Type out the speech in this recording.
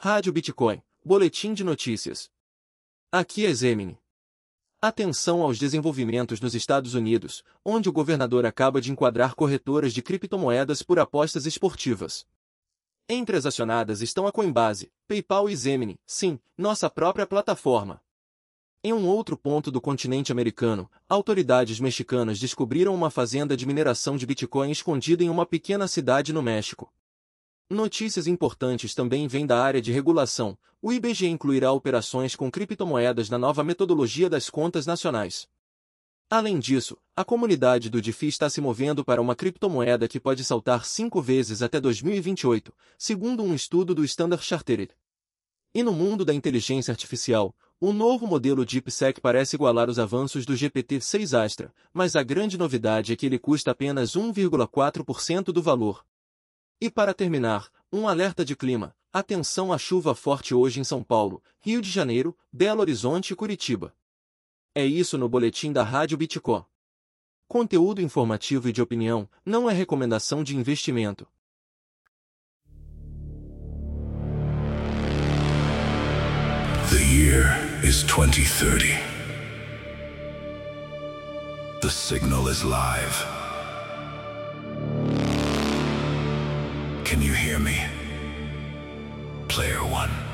Rádio Bitcoin, Boletim de Notícias. Aqui é Zemini. Atenção aos desenvolvimentos nos Estados Unidos, onde o governador acaba de enquadrar corretoras de criptomoedas por apostas esportivas. Entre as acionadas estão a Coinbase, PayPal e Zemini, sim, nossa própria plataforma. Em um outro ponto do continente americano, autoridades mexicanas descobriram uma fazenda de mineração de Bitcoin escondida em uma pequena cidade no México. Notícias importantes também vêm da área de regulação. O IBGE incluirá operações com criptomoedas na nova metodologia das contas nacionais. Além disso, a comunidade do DeFi está se movendo para uma criptomoeda que pode saltar 5 vezes até 2028, segundo um estudo do Standard Chartered. E no mundo da inteligência artificial, o novo modelo DeepSeek parece igualar os avanços do GPT-6 Astra, mas a grande novidade é que ele custa apenas 1,4% do valor. E para terminar, um alerta de clima. Atenção à chuva forte hoje em São Paulo, Rio de Janeiro, Belo Horizonte e Curitiba. É isso no boletim da Rádio Bitcoin. Conteúdo informativo e de opinião, não é recomendação de investimento. The year is 2030. The signal is live. Can you hear me? Player one.